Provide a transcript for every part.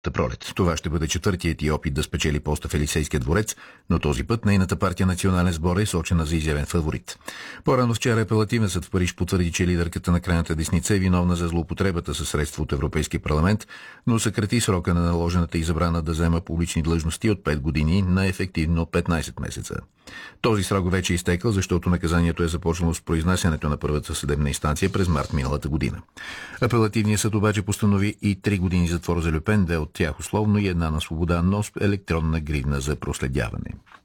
пролет. Това ще бъде четвъртият и опит да спечели поста в Елисейския дворец, но този път нейната партия Национален сбор е сочена за изявен фаворит. По-рано вчера апелативен съд в Париж потвърди, че лидерката на крайната десница е виновна за злоупотребата със средства от Европейския парламент, но съкрати срока на наложената и забрана да взема публични длъжности от 5 години на ефективно 15 месеца. Този срок вече е изтекал, защото наказанието е започнало с произнасянето на първата съдебна инстанция през март миналата година. Апелативният съд обаче постанови и 3 години затвор за Люпен, 2 от тях условно и 1 на свобода, но с електронна гривна за проследяване.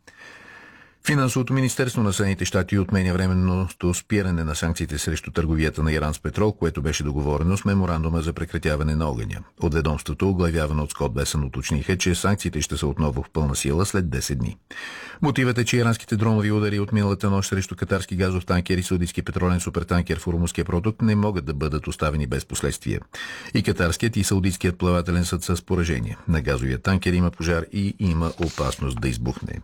Финансовото министерство на Съединените щати отменя временното спиране на санкциите срещу търговията на Иран с петрол, което беше договорено с меморандума за прекратяване на огъня. От ведомството, оглавявано от Скот Бесън, уточниха, че санкциите ще са отново в пълна сила след 10 дни. Мотивът е, че иранските дронови удари от миналата нощ срещу катарски газов танкер и саудитски петролен супертанкер в Ормузския проток не могат да бъдат оставени без последствия. И катарският и саудитският плавателен съд са с поражение. На газовия танкер има пожар и има опасност да избухне.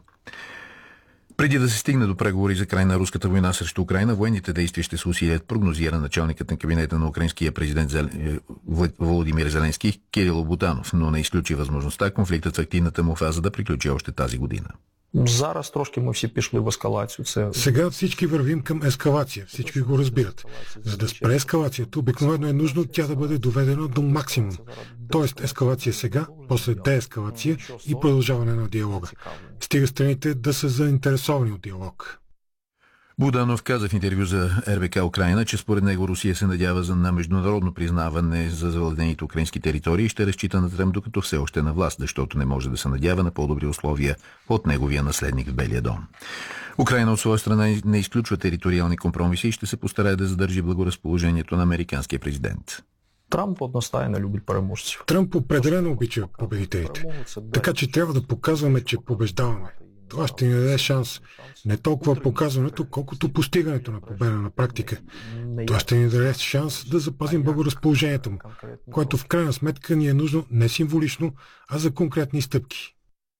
Преди да се стигне до преговори за край на руската война срещу Украйна, военните действия ще се усилят, прогнозира началникът на кабинета на украинския президент Володимир Зеленски Кирило Бутанов, но не изключи възможността конфликтът в активната му фаза да приключи още тази година. Зараз трошки ми всі пішли в ескалацію. Сега всички вървим към ескалация. Всички го разбират. За да спре ескалацията, обикновено е нужно тя да бъде доведена до максимум. Тоест ескалация сега, после деескалация и продължаване на диалога. Стига страните да са заинтересовани от диалог. Буданов каза в интервю за РБК Украина, че според него Русия се надява на международно признаване за завладените украински територии и ще разчита на Тръмп, докато все още е на власт, защото не може да се надява на по-добри условия от неговия наследник в Белия дом. Украина от своя страна не изключва териториални компромиси и ще се постарае да задържи благоразположението на американския президент. Трамп одностайно любить переможців. Тръмп определено обича победителите. Така че трябва да показваме, че побеждаваме. Това ще ни даде шанс. Не толкова показването, колкото постигането на победа на практика. Това ще ни даде шанс да запазим благоразположението му, което в крайна сметка ни е нужно не символично, а за конкретни стъпки.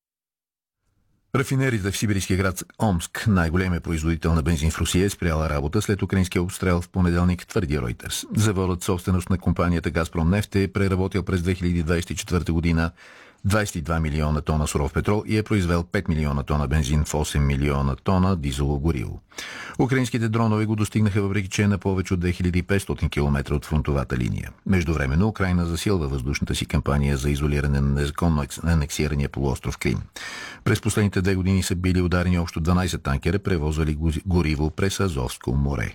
Рафинерията в сибирския град Омск, най-големият производител на бензин в Русия, е спряла работа след украинския обстрел в понеделник, твърди Reuters. Заводът, собственост на компанията Газпром нефт, е преработил през 2024 година 22 милиона тона суров петрол и е произвел 5 милиона тона бензин в 8 милиона тона дизелово гориво. Украинските дронове го достигнаха, въпреки че е на повече от 2500 км от фронтовата линия. Междувременно Украйна засилва въздушната си кампания за изолиране на незаконно анексирания полуостров Крим. През последните 2 години са били ударени общо 12 танкера, превозвали гориво през Азовско море.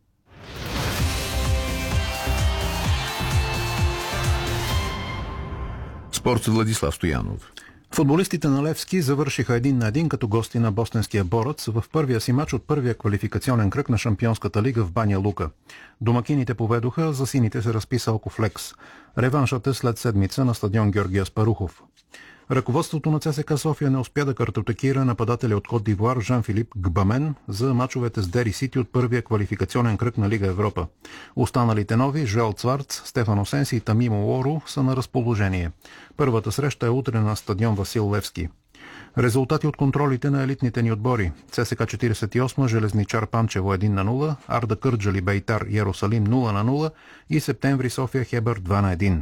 Спорт с Владислав Стоянов. Футболистите на Левски завършиха 1-1 като гости на бостонския Борец в първия си мач от първия квалификационен кръг на Шампионската лига в Баня Лука. Домакините поведоха, за сините се разписа Алкофлекс. Реваншът е след седмица на стадион Георги Аспарухов. Ръководството на ЦСКА София не успя да картотекира нападателя от Кот д'Ивуар Жан-Филип Гбамен за мачовете с Дери Сити от първия квалификационен кръг на Лига Европа. Останалите нови, Жоел Цварц, Стефано Сенси и Тамимо Лоро, са на разположение. Първата среща е утре на стадион Васил Левски. Резултати от контролите на елитните ни отбори. ЦСКА 48, Железничар Панчево 1-0, Арда Кърджали Бейтар Йерусалим 0-0 и Септември София Хебър 2-1.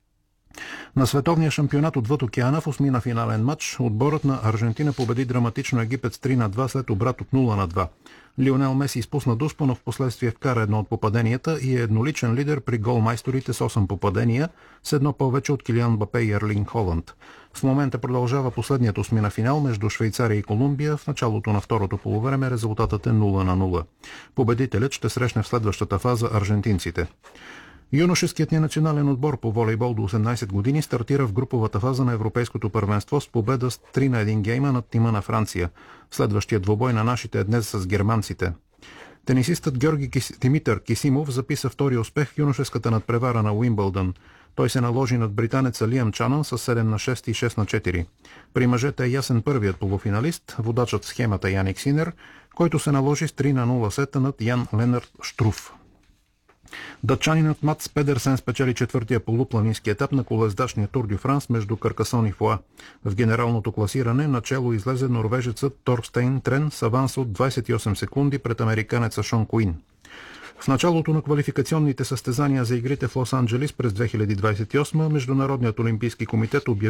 На световния шампионат отвъд океана в осмина финален матч отборът на Аржентина победи драматично Египет с 3-2 след обрат от 0-2. Лионел Меси изпусна дуспа, но в последствие вкара едно от попаденията и е едноличен лидер при голмайсторите с 8 попадения, с едно повече от Килиан Мбапе и Ерлинг Холанд. В момента продължава последният осмина финал между Швейцария и Колумбия. В началото на второто полувреме резултатът е 0-0. Победителят ще срещне в следващата фаза аржентинците. Юношеският ни национален отбор по волейбол до 18 години стартира в груповата фаза на Европейското първенство с победа с 3-1 гейма над тима на Франция. Следващият двубой на нашите е днес с германците. Тенисистът Димитър Кисимов записа втори успех в юношеската надпревара на Уимбълдън. Той се наложи над британеца Лиам Чанън с 7-6 и 6-4. При мъжете е ясен първият полуфиналист, водачът в схемата Яник Синер, който се наложи с 3-0 сета над Ян Ленард Штруф. Датчанинът Матс Педерсен спечели четвъртия полупланински етап на колездачния Тур дю Франс между Каркасон и Фуа. В генералното класиране начало излезе норвежецът Торстейн Трен с аванс от 28 секунди пред американеца Шон Куин. В началото на квалификационните състезания за игрите в Лос-Анджелис през 2028 Международният олимпийски комитет обяви